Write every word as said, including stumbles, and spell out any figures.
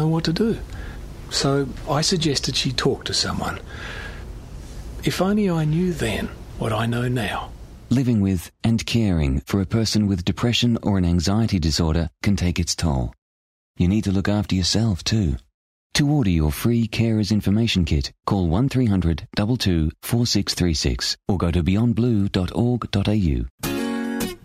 know what to do. So I suggested she talk to someone. If only I knew then what I know now. Living with and caring for a person with depression or an anxiety disorder can take its toll. You need to look after yourself too. To order your free Carers Information Kit, call one three hundred two two four six three six or go to beyond blue dot org dot a u.